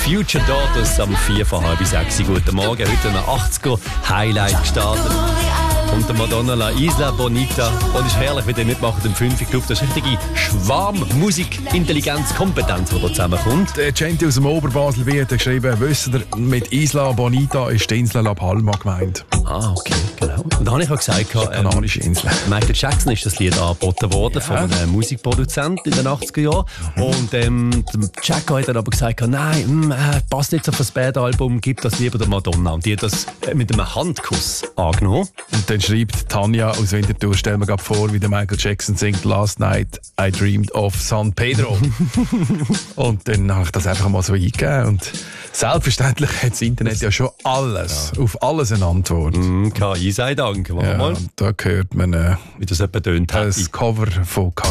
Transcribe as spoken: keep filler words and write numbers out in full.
Future Daughters am vier vor halb sechs. Guten Morgen, heute ein achtziger-Highlight gestartet. Und der Madonna La Isla Bonita. Und es ist herrlich, wie der mitmacht im fünf. Ich glaube, das ist richtige Schwarmmusik, Intelligenz, Kompetenz, die da zusammenkommt. Der Genti aus dem Oberbasel wird geschrieben, wisst ihr, mit Isla Bonita ist die Insel La Palma gemeint. Ah, okay, genau. Und da habe ich auch gesagt, ähm, kanarische Insel. Michael Jackson ist das Lied angeboten worden ja. von einem Musikproduzent in den achtziger Jahren. Mhm. Und ähm, der Jacko hat dann aber gesagt, nein, mh, äh, passt nicht auf das Bad-Album, gib das lieber der Madonna. Und die hat das mit einem Handkuss angenommen. Und dann schreibt Tanja aus Winterthur, stellen wir gerade vor, wie der Michael Jackson singt «Last night I dreamed of San Pedro». Und dann habe ich das einfach mal so eingegeben. Und selbstverständlich hat das Internet ja schon alles, ja. auf alles eine Antwort. Mm, K I sei Dank. Ja, da hört man äh, wie das etwa tönt. das Cover von K